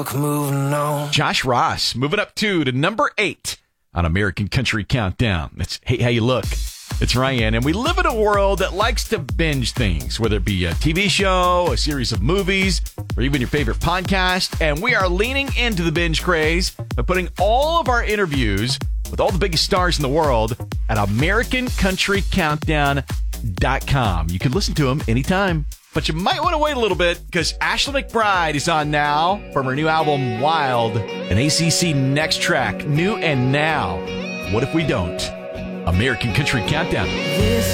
Moving on. Josh Ross moving up to number 8 on American Country Countdown. That's Hey How You Look. It's Ryan, and we live in a world that likes to binge things, whether it be a TV show, a series of movies, or even your favorite podcast. And we are leaning into the binge craze by putting all of our interviews with all the biggest stars in the world at AmericanCountryCountdown.com. You can listen to them anytime. But you might want to wait a little bit because Ashley McBryde is on now from her new album, Wild, an ACC Next track, New and Now. What if we don't? American Country Countdown.